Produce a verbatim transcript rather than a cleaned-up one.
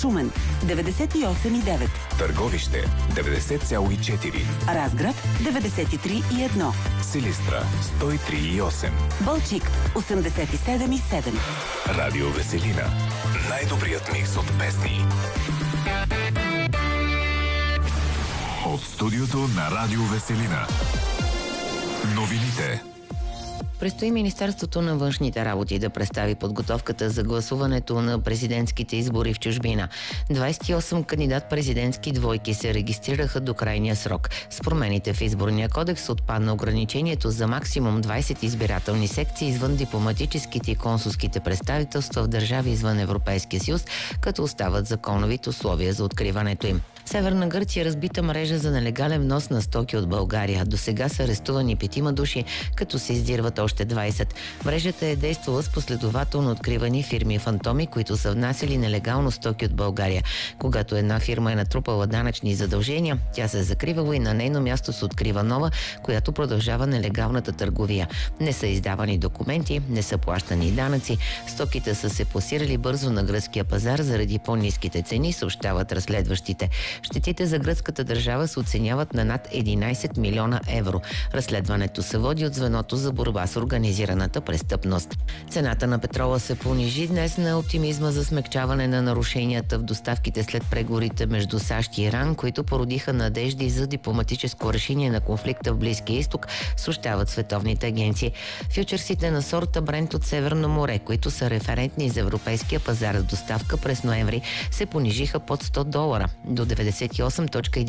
Шумен деветдесет и осем и девет, Търговище деветдесет цяло и четири, Разград деветдесет и три и едно, Силистра сто и три и осем, Балчик осемдесет и седем и седем. Радио Веселина. Най-добрият микс от песни. От студиото на Радио Веселина. Новините. Предстои Министерството на външните работи да представи подготовката за гласуването на президентските избори в чужбина. двадесет и осем кандидат-президентски двойки се регистрираха до крайния срок. С промените в изборния кодекс отпадна ограничението за максимум двадесет избирателни секции извън дипломатическите и консулските представителства в държави извън Европейския съюз, като остават законовите условия за откриването им. В Северна Гърция разбита мрежа за нелегален внос на стоки от България. До сега са арестувани петима души, като се издирват още двадесет. Мрежата е действала с последователно откривани фирми фантоми, които са внасяли нелегално стоки от България. Когато една фирма е натрупала данъчни задължения, тя се е закривала и на нейно място се открива нова, която продължава нелегалната търговия. Не са издавани документи, не са плащани данъци. Стоките са се пласирали бързо на гръцкия пазар заради по-ниските цени, съобщават разследващите. Щетите за гръцката държава се оценяват на над единадесет милиона евро. Разследването се води от звеното за борба с организираната престъпност. Цената на петрола се понижи днес на оптимизма за смекчаване на нарушенията в доставките след преговорите между САЩ и Иран, които породиха надежди за дипломатическо решение на конфликта в Близкия изток, съобщават световните агенции. Фючерсите на сорта Брент от Северно море, които са референтни за европейския пазар с доставка през ноември, се понижиха под сто долара до деветдесет и осем цяло и